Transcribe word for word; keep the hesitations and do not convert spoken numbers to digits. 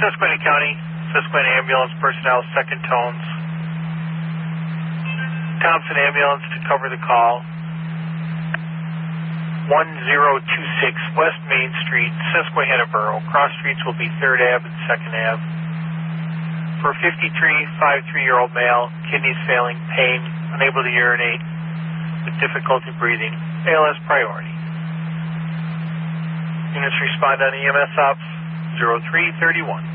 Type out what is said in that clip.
Susquehanna County, Susquehanna Ambulance personnel, second tones. Thompson Ambulance to cover the call. one zero two six West Main Street, Susquehanna Borough. Cross streets will be third Avenue and second Avenue. For a fifty-three, fifty-three-year-old male, kidneys failing, pain, unable to urinate, with difficulty breathing, A L S priority. Units respond on E M S ops zero three three one.